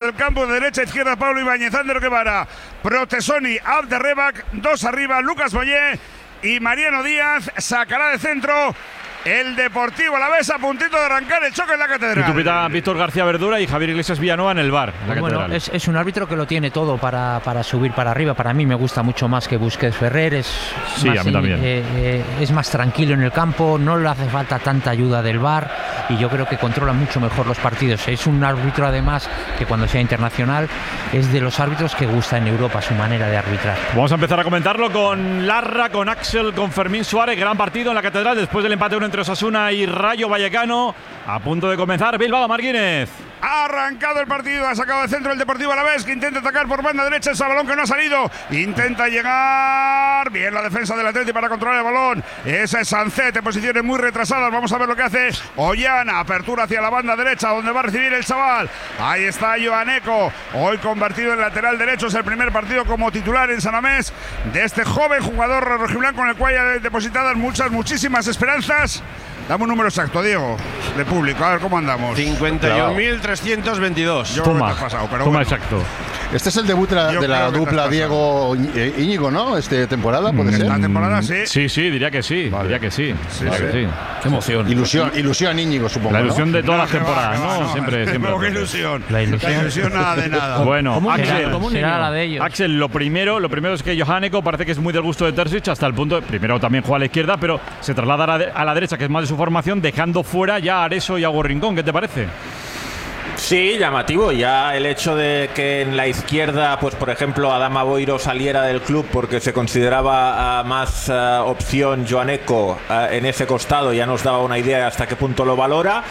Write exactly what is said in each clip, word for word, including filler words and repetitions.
del campo, de derecha a izquierda Pablo Ibáñez, Ander Guevara, Protesoni, Abderrebak, dos arriba, Lucas Boyé y Mariano Díaz. Sacará de centro el Deportivo Alavés, a puntito de arrancar el choque en la Catedral. Y tu pita Víctor García Verdura y Javier Iglesias Villanueva en el bar, en la bueno, Catedral. Es, es un árbitro que lo tiene todo para, para subir para arriba. Para mí me gusta mucho más que Busquets Ferrer. Es sí, más, a mí también. Eh, eh, es más tranquilo en el campo, no le hace falta tanta ayuda del V A R y yo creo que controla mucho mejor los partidos. Es un árbitro además que cuando sea internacional es de los árbitros que gusta en Europa su manera de arbitrar. Vamos a empezar a comentarlo con Larra, con Axel, con Fermín Suárez. Gran partido en la Catedral después del empate uno entre Osasuna y Rayo Vallecano. A punto de comenzar Bilbao Martínez. Ha arrancado el partido, ha sacado de centro el Deportivo Alavés, que intenta atacar por banda derecha ese balón que no ha salido. Intenta llegar. Bien la defensa del Atleti para controlar el balón. Ese es Sancet en posiciones muy retrasadas. Vamos a ver lo que hace Ollana. Apertura hacia la banda derecha, donde va a recibir el chaval. Ahí está Joaneco, hoy convertido en lateral derecho. Es el primer partido como titular en San Mamés de este joven jugador rojiblanco, con el cual hay depositadas muchas, muchísimas esperanzas. Dame un número exacto, Diego, de público, a ver cómo andamos. cincuenta y un mil trescientos veintidós. Yo Toma, creo que te has pasado, pero toma bueno. exacto. Este es el debut de la, Yo de la creo que te dupla has Diego eh, Íñigo, ¿no? Este temporada, ¿puede ser? Esta temporada sí. Sí, sí, diría que sí. Vale. Diría que sí. Sí, Diría sí. que sí. Qué emoción. Ilusión, ilusión Íñigo, supongo. La ilusión ¿no? de todas No, las que va, temporadas, que va, ¿no? no, Siempre, no, siempre. qué ilusión. La ilusión. La ilusión nada de nada. Bueno, ¿Cómo Axel, será, como un será niño. la de ellos? Axel, lo primero, lo primero es que Johaneko parece que es muy del gusto de Terzic, hasta el punto, primero también juega a la izquierda, pero se traslada a la, de- a la derecha, que es más de su formación, dejando fuera ya a Areso y a Hugo Rincón. ¿Qué te parece? Sí, llamativo. Ya el hecho de que en la izquierda, pues por ejemplo, Adama Boiro saliera del club porque se consideraba uh, más uh, opción Joaneco uh, en ese costado, ya nos daba una idea de hasta qué punto lo valora.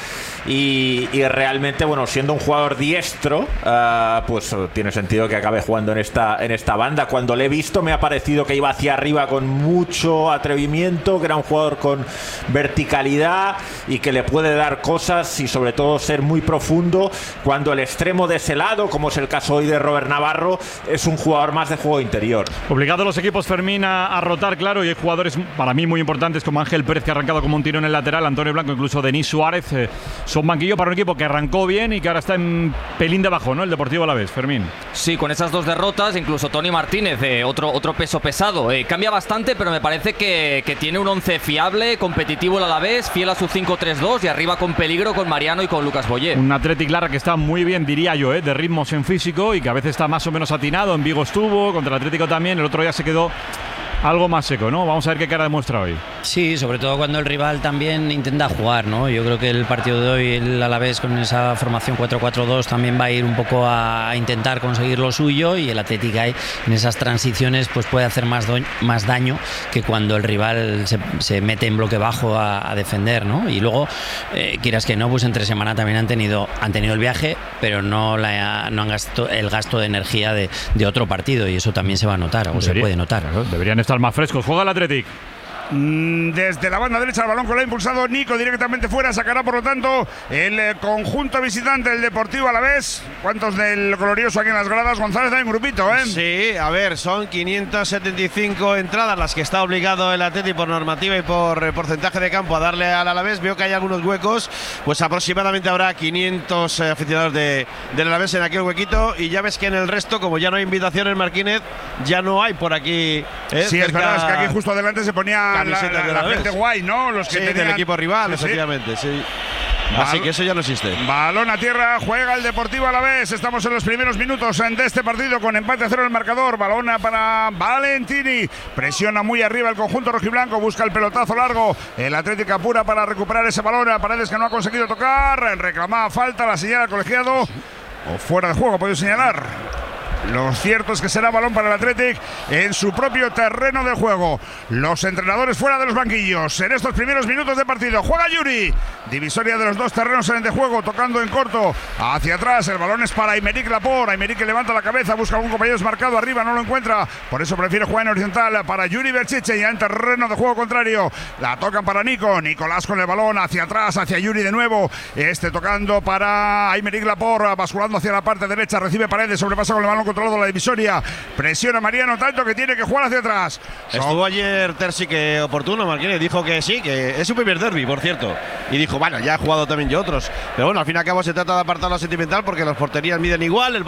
Y, y realmente, bueno, siendo un jugador diestro, uh, pues tiene sentido que acabe jugando en esta, en esta banda. Cuando le he visto me ha parecido que iba hacia arriba con mucho atrevimiento, que era un jugador con verticalidad y que le puede dar cosas y sobre todo ser muy profundo, cuando el extremo de ese lado, como es el caso hoy de Robert Navarro, es un jugador más de juego interior. Obligados los equipos Fermín a, a rotar, claro, y hay jugadores para mí muy importantes como Ángel Pérez, que ha arrancado como un tiro en el lateral, Antonio Blanco, incluso Denis Suárez. Eh, son banquillo para un equipo que arrancó bien y que ahora está en pelín debajo, ¿no? El Deportivo Alavés, Fermín. Sí, con esas dos derrotas, incluso Tony Martínez, eh, otro, otro peso pesado. Eh, cambia bastante, pero me parece que, que tiene un once fiable, competitivo el Alavés, fiel a su cinco tres dos y arriba con peligro con Mariano y con Lucas Boyé. Un Athletic Lara que está muy bien, diría yo, ¿eh? De ritmos en físico y que a veces está más o menos atinado. En Vigo estuvo, contra el Atlético también, el otro día se quedó algo más seco, ¿no? Vamos a ver qué cara demuestra hoy. Sí, sobre todo cuando el rival también intenta jugar, ¿no? Yo creo que el partido de hoy, el Alavés con esa formación cuatro cuatro dos también va a ir un poco a intentar conseguir lo suyo, y el Athletic ahí, en esas transiciones, pues puede hacer más, do- más daño que cuando el rival se, se mete en bloque bajo a, a defender, ¿no? Y luego, eh, quieras que no, pues entre semana también han tenido, han tenido el viaje, pero no, la, no han gastado el gasto de energía de, de otro partido, y eso también se va a notar, o Debería- se puede notar. Claro, deberían estar más frescos. Juega el Athletic. Mm, Desde la banda derecha el balón que lo ha impulsado Nico directamente fuera, sacará por lo tanto el eh, conjunto visitante del Deportivo Alavés. ¿Cuántos del glorioso aquí en las gradas? González, hay un grupito, ¿eh? Sí, a ver, son quinientas setenta y cinco entradas las que está obligado el Atleti por normativa y por eh, porcentaje de campo a darle al Alavés. Veo que hay algunos huecos, pues aproximadamente habrá quinientos eh, aficionados de, del Alavés en aquel huequito, y ya ves que en el resto, como ya no hay invitaciones, Martínez, ya no hay por aquí. eh, Sí, es cerca- verdad, es que aquí justo adelante se ponía la, Camisetas la- del la Alavés. gente guay, ¿no? Los que Sí, tenían- del equipo rival, Sí, sí. efectivamente, sí. Bal- Así que eso ya no existe. Balón a tierra, juega el Deportivo Alavés. Estamos en los primeros minutos de este partido con empate a cero en el marcador. Balón para Valentini. Presiona muy arriba el conjunto rojiblanco. Busca el pelotazo largo. El Atlético apura para recuperar ese balón. A Paredes, que no ha conseguido tocar. Reclamaba falta, la señala el colegiado. O fuera de juego, puede señalar. Lo cierto es que será balón para el Athletic en su propio terreno de juego. Los entrenadores fuera de los banquillos en estos primeros minutos de partido. Juega Yuri. Divisoria de los dos terrenos en el de juego, tocando en corto hacia atrás. El balón es para Aymeric Laporte. Aymeric que levanta la cabeza, busca algún compañero desmarcado arriba, no lo encuentra. Por eso prefiere jugar en horizontal para Yuri Berchiche, ya en terreno de juego contrario. La tocan para Nico. Nicolás con el balón hacia atrás, hacia Yuri de nuevo. Este tocando para Aymeric Laporte, basculando hacia la parte derecha. Recibe Paredes, sobrepasa con el balón controlado la divisoria. Presiona Mariano tanto que tiene que jugar hacia atrás. Estuvo ayer Terzi que oportuno, Martínez dijo que sí, que es su primer derbi, por cierto. Y dijo, bueno, ya he jugado también yo otros. Pero bueno, al fin y al cabo se trata de apartar lo sentimental porque las porterías miden igual. El